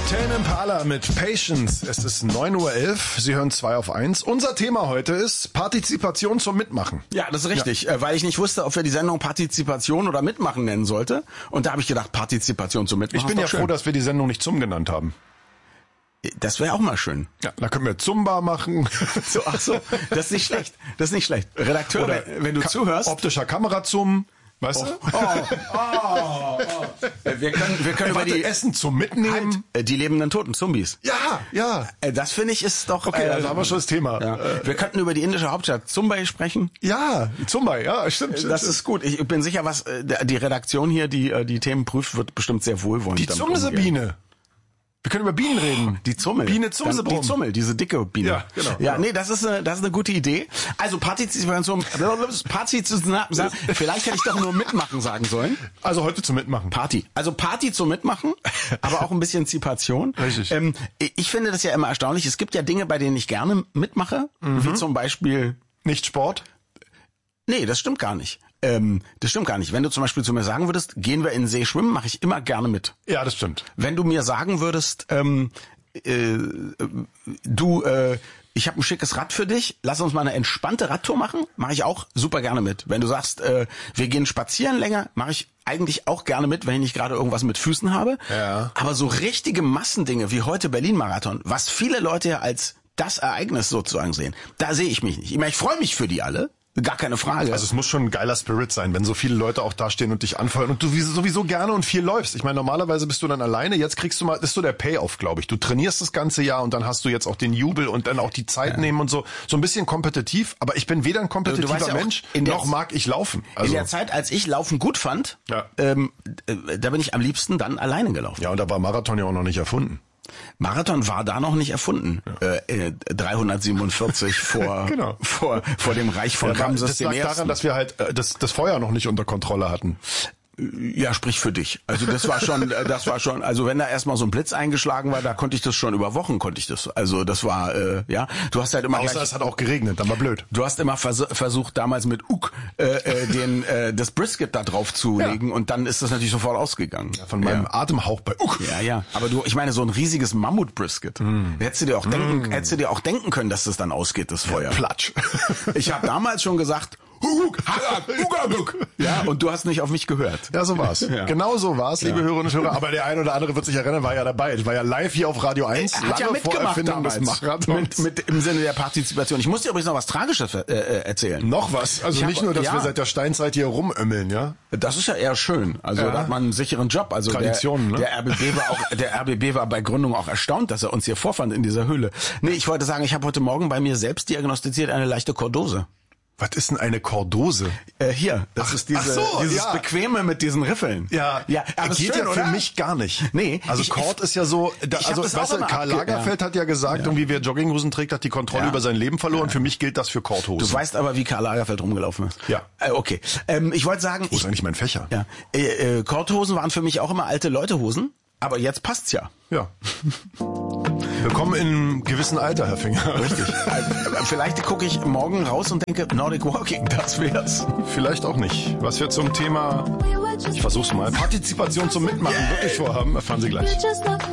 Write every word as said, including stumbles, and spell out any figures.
Tame Impala mit Patience. Es ist neun Uhr elf. Sie hören zwei auf eins. Unser Thema heute ist Partizipation zum Mitmachen. Ja, das ist richtig, ja. Weil ich nicht wusste, ob wir die Sendung Partizipation oder Mitmachen nennen sollte. Und da habe ich gedacht, Partizipation zum Mitmachen. Ich bin ja froh, dass wir die Sendung nicht Zum genannt haben. Das wäre auch mal schön. Ja, da können wir Zumba machen. So, ach so, das ist nicht schlecht. Das ist nicht schlecht. Redakteur, oder wenn du Ka- zuhörst. Optischer Kamera-Zum. Weißt oh, du? Oh, oh, oh. Wir können, wir können Ey, über die Essen zum Mitnehmen. Halt, die lebenden Toten, Zombies. Ja, ja. Das finde ich ist doch. Okay, äh, also haben wir schon das Thema. Ja. Äh, wir könnten über die indische Hauptstadt Mumbai sprechen. Ja, Mumbai, ja, stimmt. stimmt das stimmt. ist gut. Ich bin sicher, was die Redaktion hier, die die Themen prüft, wird bestimmt sehr wohlwollend. Die Zumsebiene. Wir können über Bienen reden. Die Zummel. Biene Zumsebrum. Die Zummel, diese dicke Biene. Ja, genau. Ja, nee, das ist eine, das ist eine gute Idee. Also Partizipation, Partizipation, vielleicht hätte ich doch nur mitmachen sagen sollen. Also heute zum Mitmachen. Party. Also Party zum Mitmachen, aber auch ein bisschen Zipation. Richtig. Ähm, ich finde das ja immer erstaunlich. Es gibt ja Dinge, bei denen ich gerne mitmache, mhm. wie zum Beispiel... Nicht Sport? Nee, das stimmt gar nicht. Ähm, das stimmt gar nicht. Wenn du zum Beispiel zu mir sagen würdest, gehen wir in den See schwimmen, mache ich immer gerne mit. Ja, das stimmt. Wenn du mir sagen würdest, ähm, äh, du, äh, ich habe ein schickes Rad für dich, lass uns mal eine entspannte Radtour machen, mache ich auch super gerne mit. Wenn du sagst, äh, wir gehen spazieren länger, mache ich eigentlich auch gerne mit, wenn ich nicht gerade irgendwas mit Füßen habe. Ja. Aber so richtige Massendinge wie heute Berlin-Marathon, was viele Leute ja als das Ereignis sozusagen sehen, da sehe ich mich nicht. Ich meine, ich freue mich für die alle. Gar keine Frage. Also es muss schon ein geiler Spirit sein, wenn so viele Leute auch da stehen und dich anfeuern und du sowieso gerne und viel läufst. Ich meine, normalerweise bist du dann alleine, jetzt kriegst du mal, das ist so der Payoff, glaube ich. Du trainierst das ganze Jahr und dann hast du jetzt auch den Jubel und dann auch die Zeit ja. nehmen und so. So ein bisschen kompetitiv, aber ich bin weder ein kompetitiver du weißt ja Mensch, noch mag ich laufen. Also in der Zeit, als ich Laufen gut fand, ja. ähm, da bin ich am liebsten dann alleine gelaufen. Ja, und da war Marathon ja auch noch nicht erfunden. Marathon war da noch nicht erfunden. Ja. Äh, dreihundertsiebenundvierzig vor, genau. vor vor dem Reich von ja, Ramses das lag dem daran, dass wir halt äh, das, das Feuer noch nicht unter Kontrolle hatten. Ja, sprich für dich. Also das war schon, das war schon, also wenn da erstmal so ein Blitz eingeschlagen war, da konnte ich das schon über Wochen, konnte ich das. Also das war, äh, ja, du hast halt immer Außer gleich, es hat auch geregnet, dann war blöd. Du hast immer vers- versucht damals mit Uk äh, äh, den äh, das Brisket da drauf zu legen ja. und dann ist das natürlich sofort ausgegangen. Ja, von meinem ja. Atemhauch bei Uk. Ja, ja. Aber du, ich meine, so ein riesiges Mammut-Brisket. Mm. Hättest du dir auch denken, mm. hättest du dir auch denken können, dass das dann ausgeht, das Feuer. Ja, Platsch. Ich habe damals schon gesagt, ja, und du hast nicht auf mich gehört. Ja, so war's. Ja. Genau so war's, liebe ja. Hörerinnen und Hörer. Aber der ein oder andere wird sich erinnern, war ja dabei. Ich war ja live hier auf Radio eins. Er hat ja mitgemacht damals. Mit, mit, im Sinne der Partizipation. Ich muss dir übrigens noch was Tragisches äh, erzählen. Noch was? Also ich nicht hab, nur, dass ja. wir seit der Steinzeit hier rumömmeln, ja? Das ist ja eher schön. Also ja. da hat man einen sicheren Job. Also Traditionen, der, ne? der R B B war auch, der R B B war bei Gründung auch erstaunt, dass er uns hier vorfand in dieser Höhle. Nee, ich wollte sagen, ich habe heute Morgen bei mir selbst diagnostiziert eine leichte Kordose. Was ist denn eine Kordose? Äh, hier, das ach, ist diese, so, dieses ja. Bequeme mit diesen Riffeln. Ja, ja, aber geht schön, ja für oder? mich gar nicht. Nee. Also ich, Kord ist ja so, da, also weißt du, Karl Lagerfeld ja. hat ja gesagt, ja. irgendwie wer Jogginghosen trägt, hat die Kontrolle ja. über sein Leben verloren. Ja. Für mich gilt das für Kordhosen. Du weißt aber, wie Karl Lagerfeld rumgelaufen ist. Ja. Äh, okay. Ähm, ich wollte sagen, wo ist eigentlich mein Fächer? Ja. Äh, äh, Kordhosen waren für mich auch immer alte Leutehosen, aber jetzt passt's ja. Ja. Willkommen in einem gewissen Alter, Herr Finger. Richtig. Vielleicht gucke ich morgen raus und denke, Nordic Walking, das wär's. Vielleicht auch nicht. Was wir zum Thema, ich versuch's mal, Partizipation zum Mitmachen yeah. wirklich vorhaben, erfahren Sie gleich.